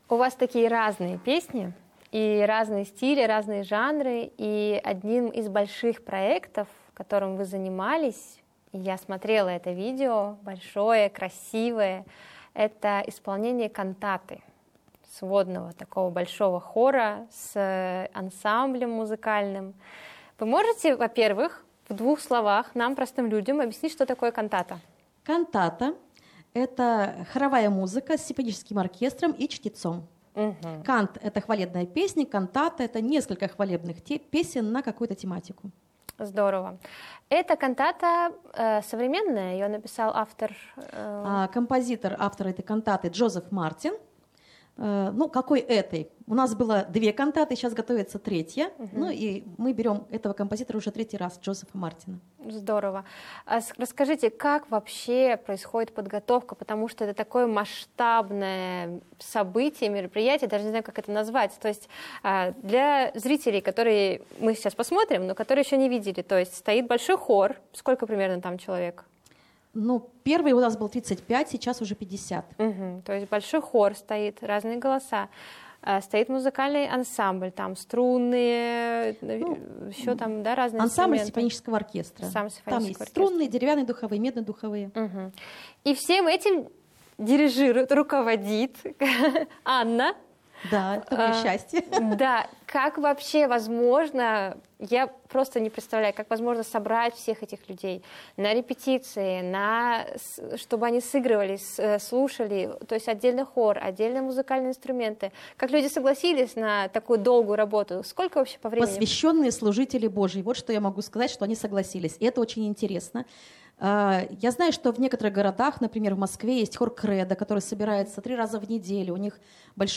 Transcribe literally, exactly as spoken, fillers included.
У вас такие разные песни, и разные стили, разные жанры, и одним из больших проектов, которым вы занимались, я смотрела это видео, большое, красивое, это исполнение кантаты, сводного такого большого хора с ансамблем музыкальным. Вы можете, во-первых, в двух словах нам, простым людям, объяснить, что такое кантата? Кантата — это хоровая музыка с симфоническим оркестром и чтецом. Угу. Кант — это хвалебная песня, кантата — это несколько хвалебных те- песен на какую-то тематику. Здорово. Эта кантата э, современная, ее написал автор... Э... А, композитор, автор этой кантаты Джозеф Мартин. Э, ну, какой этой? У нас было две кантаты, сейчас готовится третья. Угу. Ну, и мы берем этого композитора уже третий раз, Джозефа Мартина. Здорово. А расскажите, как вообще происходит подготовка, потому что это такое масштабное событие, мероприятие, даже не знаю, как это назвать. То есть для зрителей, которые мы сейчас посмотрим, но которые еще не видели, то есть стоит большой хор, сколько примерно там человек? Ну, первый у нас был тридцать пять, сейчас уже пятьдесят. Угу. То есть большой хор стоит, разные голоса. Стоит музыкальный ансамбль, там струнные, ну, еще там, да, разные ансамбль инструменты. симфонического оркестра. Сам симфонический там есть оркестр. Струнные, деревянные духовые, медно-духовые. Угу. И всем этим дирижирует, руководит Анна. Да, это мое а, счастье. Да, как вообще возможно, я просто не представляю, как возможно собрать всех этих людей на репетиции, на, чтобы они сыгрывали, слушали, то есть отдельно хор, отдельно музыкальные инструменты. Как люди согласились на такую долгую работу? Сколько вообще по времени? Посвященные служители Божьи. Вот что я могу сказать, что они согласились. И это очень интересно. Я знаю, что в некоторых городах, например, в Москве, есть хор Кредо, который собирается три раза в неделю. У них большой